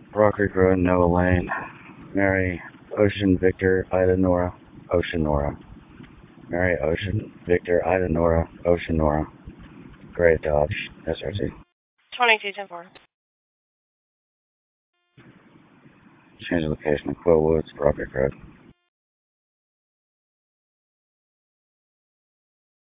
Rock Creek Road, Noah Lane. Mary, Ocean, Victor, Ida, Nora, Ocean, Nora. Mary, Ocean, Victor, Ida, Nora, Ocean, Nora. Great Dodge, SRT. 2210-4. Change of location, Quill Woods, Rock Creek Road.